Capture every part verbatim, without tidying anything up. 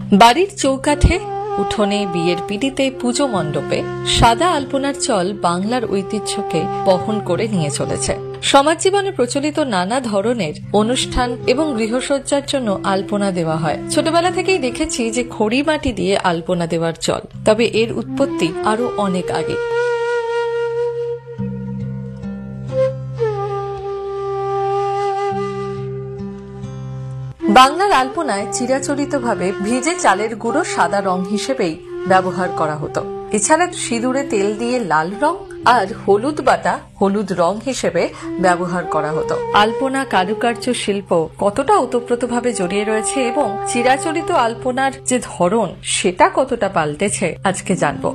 বাড়ির চৌকাঠে, উঠোনে, বিয়ের পিঁড়িতে, পুজো মণ্ডপে সাদা আলপনার চল বাংলার ঐতিহ্যকে বহন করে নিয়ে চলেছে। সমাজ জীবনে প্রচলিত নানা ধরনের অনুষ্ঠান এবং গৃহসজ্জার জন্য আলপনা দেওয়া হয়। ছোটবেলা থেকেই দেখেছি যে খড়ি মাটি দিয়ে আলপনা দেওয়ার চল, তবে এর উৎপত্তি আরো অনেক আগে। বাংলার আলপনায় চিরাচরিতভাবে ভিজে চালের গুঁড়ো সাদা রং হিসেবেই ব্যবহার করা হতো। এছাড়া সিঁদুরে তেল দিয়ে লাল রং আর হলুদ বাটা হলুদ রং হিসেবে ব্যবহার করা হতো। আলপনা কারুকার্য শিল্প কতটা ওতপ্রোতভাবে জড়িয়ে রয়েছে এবং চিরাচরিত আলপনার যে ধরন সেটা কতটা পাল্টেছে আজকে জানবো।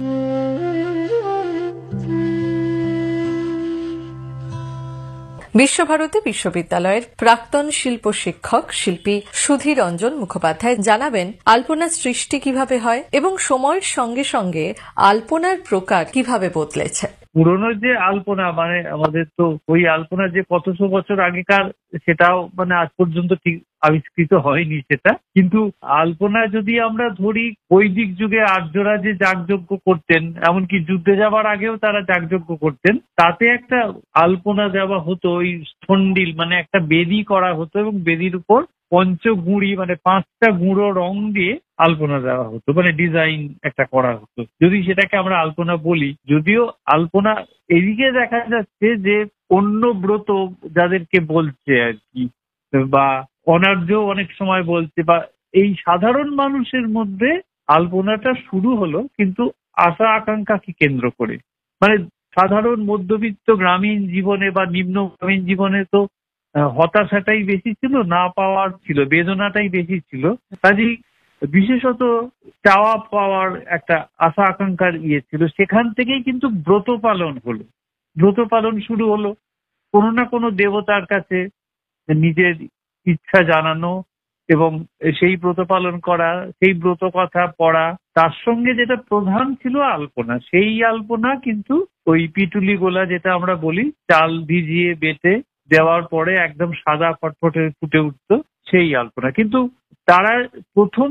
বিশ্বভারতী বিশ্ববিদ্যালয়ের প্রাক্তন শিল্প শিক্ষক শিল্পী সুধীর রঞ্জন মুখোপাধ্যায় জানাবেন আলপনার সৃষ্টি কিভাবে হয় এবং সময়ের সঙ্গে সঙ্গে আলপনার প্রকার কিভাবে বদলেছে। পুরোনো যে আলপনা, মানে আমাদের তো ওই আলপনা যে কতশো বছর আগেকার সেটাও মানে আজ পর্যন্ত ঠিক আবিষ্কৃত হয়নি সেটা, কিন্তু আলপনা যদি আমরা ধরি বৈদিক যুগে আর্যরা যে যাগযজ্ঞ করতেন, এমনকি যুদ্ধে যাবার আগেও তারা যাগযজ্ঞ করতেন, তাতে একটা আলপনা দেওয়া হতো, ওই স্থন্ডিল মানে একটা বেদি করা হতো এবং বেদির উপর পঞ্চগুঁড়ি মানে পাঁচটা গুঁড়ো রং দিয়ে আলপনা দেওয়া হতো, মানে ডিজাইন একটা করা হতো, যদি সেটাকে আমরা আলপনা বলি। যদিও আলপনা এদিকে দেখা যাচ্ছে যে অন্য ব্রত যাদেরকে বলছে আর কি, বা অনার্য অনেক সময় বলছে, বা এই সাধারণ মানুষের মধ্যে আলপনাটা শুরু হলো কিন্তু আশা আকাঙ্ক্ষাকে কেন্দ্র করে। মানে সাধারণ মধ্যবিত্ত গ্রামীণ জীবনে বা নিম্ন গ্রামীণ জীবনে তো হতাশাটাই বেশি ছিল, না পাওয়ার ছিল, বেদনাটাই বেশি ছিল। কাজেই বিশেষত চাওয়া পাওয়ার একটা আশা আকাঙ্ক্ষার ইয়ে ছিল, সেখান থেকেই কিন্তু ব্রত পালন হলো। ব্রত পালন শুরু হলো কোনো না কোনো দেবতার কাছে নিজের ইচ্ছা জানানো এবং সেই ব্রত পালন করা, সেই ব্রত কথা পড়া, তার সঙ্গে যেটা প্রধান ছিল আলপনা। সেই আলপনা কিন্তু ওই পিটুলি গোলা যেটা আমরা বলি, চাল ভিজিয়ে বেটে দেওয়ার পরে একদম সাদা ফটফটে ফুটে উঠতো সেই আলপনা। কিন্তু তারা প্রথম